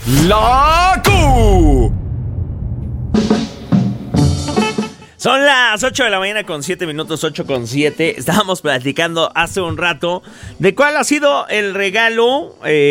La Q. Son las 8 de la mañana con 7 minutos, 8:07. Estábamos platicando hace un rato de cuál ha sido el regalo,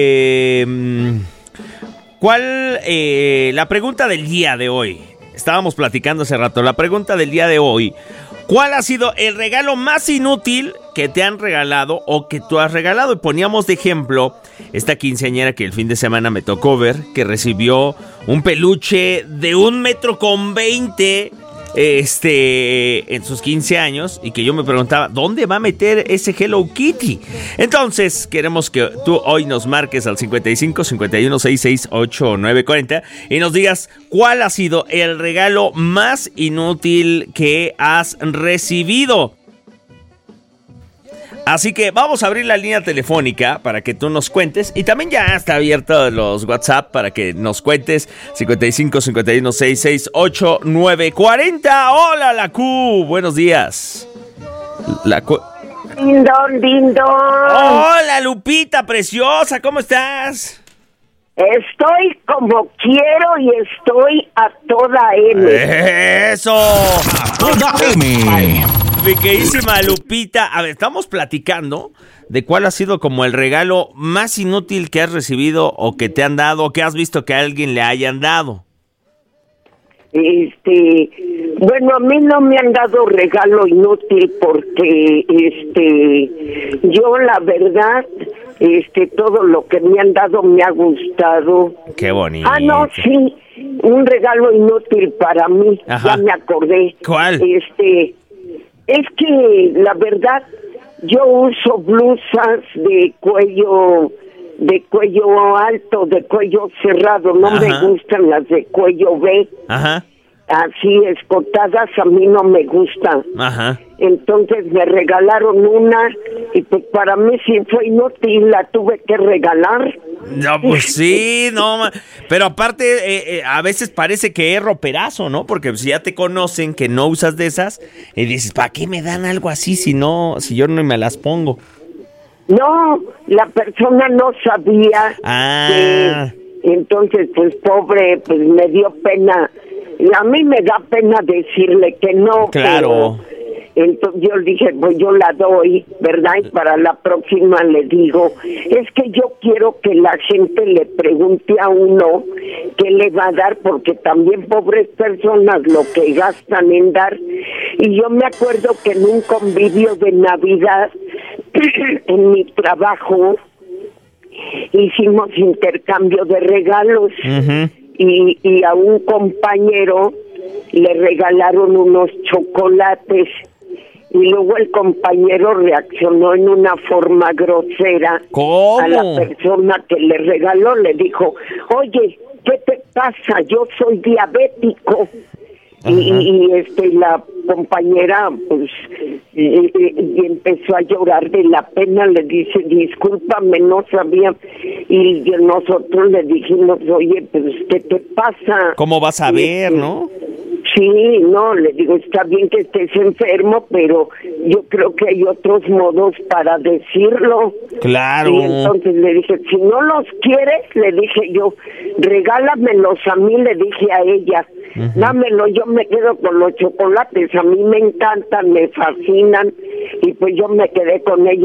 la pregunta del día de hoy. Estábamos platicando hace rato, la pregunta del día de hoy. ¿Cuál ha sido el regalo más inútil que te han regalado o que tú has regalado? Y poníamos de ejemplo esta quinceañera que el fin de semana me tocó ver, que recibió un peluche de 1.20 m en sus 15 años, y que yo me preguntaba, ¿dónde va a meter ese Hello Kitty? Entonces, queremos que tú hoy nos marques al 55 51 66 8940 y nos digas cuál ha sido el regalo más inútil que has recibido. Así que vamos a abrir la línea telefónica para que tú nos cuentes, y también ya está abierto los WhatsApp para que nos cuentes. 55 51 66 8940. Hola, la Q, buenos días. La Q. Dindón, dindón. Hola, Lupita preciosa, ¿cómo estás? Estoy como quiero y estoy a toda M. ¡Eso! A toda M. Mi queridísima Lupita, a ver, estamos platicando de cuál ha sido como el regalo más inútil que has recibido o que te han dado o que has visto que a alguien le hayan dado. Bueno, a mí no me han dado regalo inútil porque, yo la verdad, todo lo que me han dado me ha gustado. Qué bonito. Ah, no, sí, un regalo inútil para mí. Ajá. Ya me acordé. ¿Cuál? Es que la verdad yo uso blusas de cuello alto, de cuello cerrado, no Ajá. me gustan las de cuello B. Ajá. Así escotadas a mí no me gustan. Ajá. Entonces me regalaron una y pues para mí sí fue inútil, la tuve que regalar. No, pues sí, no, pero aparte a veces parece que es roperazo, ¿no? Porque si ya te conocen que no usas de esas y dices, ¿para qué me dan algo así si yo no me las pongo? No, la persona no sabía. Ah. Entonces pues pobre, pues me dio pena. Y a mí me da pena decirle que no. Claro. Pero entonces yo le dije, pues yo la doy, ¿verdad? Y para la próxima le digo, es que yo quiero que la gente le pregunte a uno qué le va a dar, porque también pobres personas lo que gastan en dar. Y yo me acuerdo que en un convivio de Navidad, en mi trabajo, hicimos intercambio de regalos. Uh-huh. Y a un compañero le regalaron unos chocolates y luego el compañero reaccionó en una forma grosera. ¿Cómo? A la persona que le regaló, le dijo, oye, ¿qué te pasa? Yo soy diabético. Y la compañera pues y empezó a llorar de la pena, le dice, discúlpame, no sabía. Y nosotros le dijimos, oye, pues ¿qué te pasa? ¿Cómo vas a ver, no? Sí, no, le digo, está bien que estés enfermo, pero yo creo que hay otros modos para decirlo. Claro. Y entonces le dije, si no los quieres, le dije yo, regálamelos a mí, le dije a ella. Uh-huh. Dámelo, yo me quedo con los chocolates, a mí me encantan, me fascinan, y pues yo me quedé con ellos.